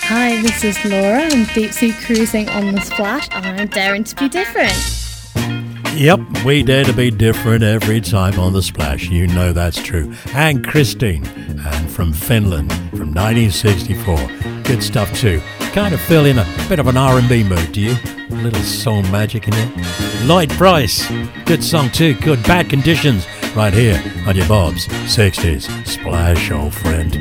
Hi, this is Laura. I'm deep sea cruising on the Splash. I'm daring to be different. Yep, we dare to be different every time on the Splash. You know that's true. And Christine, and from Finland, from 1964. Good stuff too. Kind of feel in a bit of an R&B mood, do you? A little soul magic in it. Lloyd Price, good song too. Good Bad Conditions, right here on your Bob's 60s Splash, old friend.